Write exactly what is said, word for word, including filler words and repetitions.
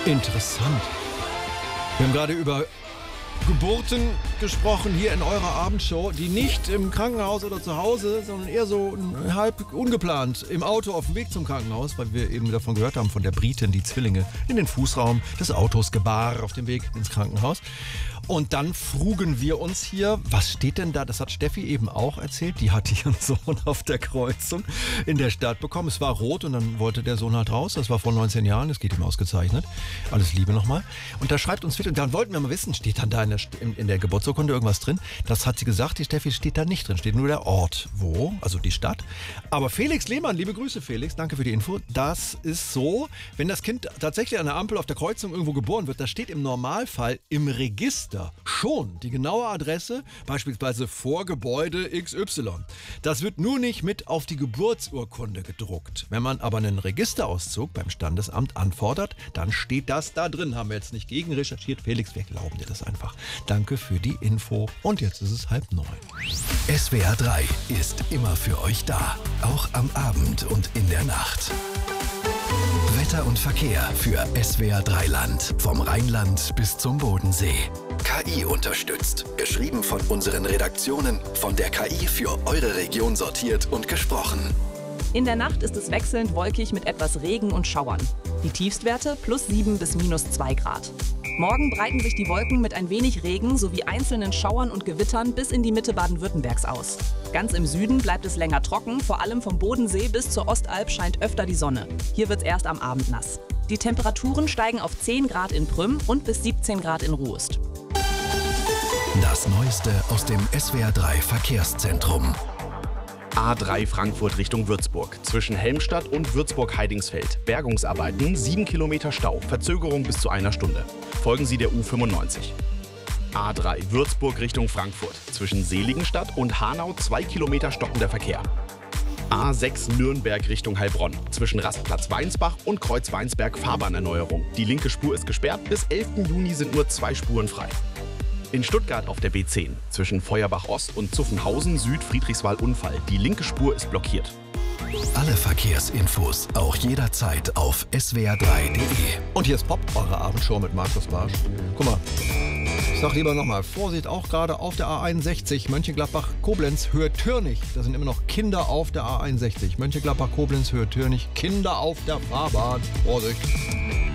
Interessant. Wir haben gerade über Geburten gesprochen hier in eurer Abendshow, die nicht im Krankenhaus oder zu Hause, sondern eher so halb ungeplant im Auto auf dem Weg zum Krankenhaus, weil wir eben davon gehört haben, von der Britin, die Zwillinge in den Fußraum des Autos gebar auf dem Weg ins Krankenhaus. Und dann frugen wir uns hier, was steht denn da? Das hat Steffi eben auch erzählt. Die hatte ihren Sohn auf der Kreuzung in der Stadt bekommen. Es war rot und dann wollte der Sohn halt raus. Das war vor neunzehn Jahren, das geht ihm ausgezeichnet. Alles Liebe nochmal. Und da schreibt uns wieder, und dann wollten wir mal wissen, steht dann da in der, in, in der Geburtsurkunde irgendwas drin? Das hat sie gesagt, die Steffi, steht da nicht drin. Steht nur der Ort. Wo? Also die Stadt. Aber Felix Lehmann, liebe Grüße Felix, danke für die Info. Das ist so, wenn das Kind tatsächlich an der Ampel auf der Kreuzung irgendwo geboren wird, das steht im Normalfall im Register schon die genaue Adresse, beispielsweise vor Gebäude X Y. Das wird nur nicht mit auf die Geburtsurkunde gedruckt. Wenn man aber einen Registerauszug beim Standesamt anfordert, dann steht das da drin. Haben wir jetzt nicht gegen recherchiert. Felix, wir glauben dir das einfach. Danke für die Info. Und jetzt ist es halb neun. S W R drei ist immer für euch da. Auch am Abend und in der Nacht. Wetter und Verkehr für S W R drei Land. Vom Rheinland bis zum Bodensee. K I unterstützt. Geschrieben von unseren Redaktionen. Von der K I für eure Region sortiert und gesprochen. In der Nacht ist es wechselnd wolkig mit etwas Regen und Schauern. Die Tiefstwerte plus sieben bis minus zwei Grad. Morgen breiten sich die Wolken mit ein wenig Regen sowie einzelnen Schauern und Gewittern bis in die Mitte Baden-Württembergs aus. Ganz im Süden bleibt es länger trocken, vor allem vom Bodensee bis zur Ostalb scheint öfter die Sonne. Hier wird es erst am Abend nass. Die Temperaturen steigen auf zehn Grad in Prüm und bis siebzehn Grad in Ruest. Das Neueste aus dem S W R drei Verkehrszentrum. A drei Frankfurt Richtung Würzburg. Zwischen Helmstadt und Würzburg-Heidingsfeld. Bergungsarbeiten, sieben Kilometer Stau. Verzögerung bis zu einer Stunde. Folgen Sie der U fünfundneunzig. A drei Würzburg Richtung Frankfurt. Zwischen Seligenstadt und Hanau zwei Kilometer stockender Verkehr. A sechs Nürnberg Richtung Heilbronn. Zwischen Rastplatz Weinsbach und Kreuz Weinsberg Fahrbahnerneuerung. Die linke Spur ist gesperrt. Bis elften Juni sind nur zwei Spuren frei. In Stuttgart auf der B zehn. Zwischen Feuerbach Ost und Zuffenhausen Süd Friedrichswald Unfall. Die linke Spur ist blockiert. Alle Verkehrsinfos auch jederzeit auf S W R drei punkt de. Und hier ist Pop, eure Abendshow mit Markus Barsch. Guck mal, ich sag lieber nochmal, Vorsicht auch gerade auf der A einundsechzig, Mönchengladbach-Koblenz, Höhe Türnich. Da sind immer noch Kinder auf der A einundsechzig. Mönchengladbach-Koblenz, Höhe Türnich, Kinder auf der Fahrbahn. Vorsicht.